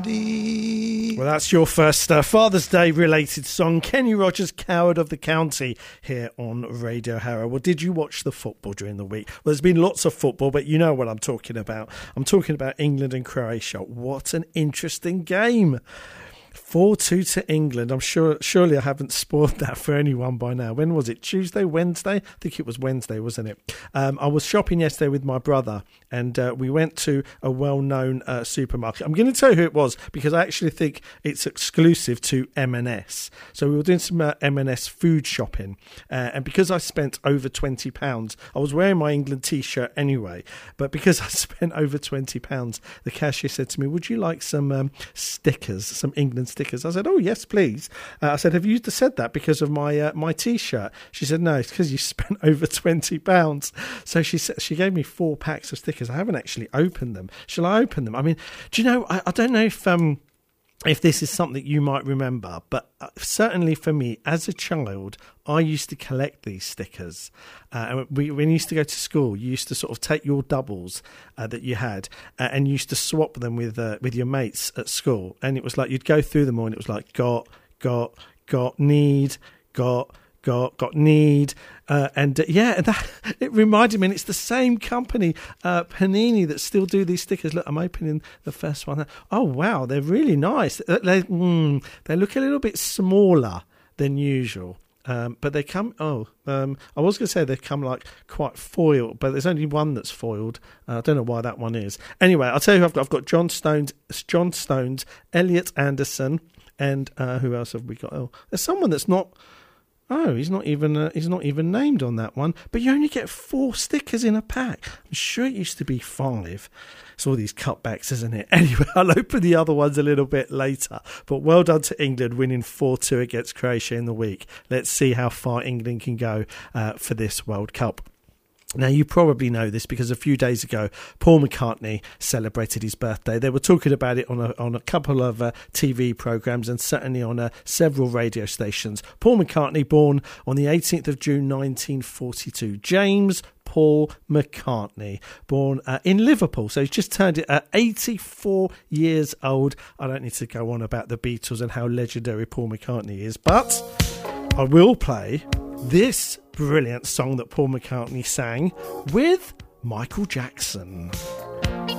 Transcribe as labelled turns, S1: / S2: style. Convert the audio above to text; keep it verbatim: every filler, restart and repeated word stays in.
S1: County.
S2: Well, that's your first uh, Father's Day related song, Kenny Rogers, Coward of the County, here on Radio Harrow. Well, did you watch the football during the week? Well, there's been lots of football, but you know what I'm talking about. I'm talking about England and Croatia. What an interesting game. four two to England. I'm sure, surely I haven't spoiled that for anyone by now. When was it? Tuesday, Wednesday? I think it was Wednesday, wasn't it? Um, I was shopping yesterday with my brother, and uh, we went to a well-known uh, supermarket. I'm going to tell you who it was because I actually think it's exclusive to M and S. So we were doing some uh, M and S food shopping, uh, and because I spent over twenty pounds, I was wearing my England T-shirt anyway, but because I spent over twenty pounds, the cashier said to me, would you like some um, stickers, some England stickers? Stickers. I said, oh, yes, please. Uh, I said, have you said that because of my uh, my T-shirt? She said, no, it's because you spent over twenty pounds. So she said, she gave me four packs of stickers. I haven't actually opened them. Shall I open them? I mean, do you know, I, I don't know if um if this is something you might remember, but certainly for me, as a child, I used to collect these stickers. Uh, we, when you used to go to school, you used to sort of take your doubles uh, that you had uh, and you used to swap them with uh, with your mates at school. And it was like you'd go through them all and it was like got, got, got, need, got, got, got, need. Uh, and uh, yeah, that, it reminded me, and it's the same company, uh, Panini, that still do these stickers. Look, I'm opening the first one. Oh, wow, they're really nice. They, mm, they look a little bit smaller than usual. Um, but they come, oh, um, I was going to say they come like quite foiled, but there's only one that's foiled. Uh, I don't know why that one is. Anyway, I'll tell you who I've got. I've got John Stones, John Stones, Elliot Anderson, and uh, who else have we got? Oh, there's someone that's not... Oh, he's not even uh, he's not even named on that one. But you only get four stickers in a pack. I'm sure it used to be five. It's all these cutbacks, isn't it? Anyway, I'll open the other ones a little bit later. But well done to England winning four two against Croatia in the week. Let's see how far England can go uh, for this World Cup. Now, you probably know this because a few days ago, Paul McCartney celebrated his birthday. They were talking about it on a, on a couple of uh, T V programmes and certainly on uh, several radio stations. Paul McCartney, born on the eighteenth of June nineteen forty-two. James Paul McCartney, born uh, in Liverpool. So he's just turned it at eighty-four years old. I don't need to go on about the Beatles and how legendary Paul McCartney is, but I will play this brilliant song that Paul McCartney sang with Michael Jackson.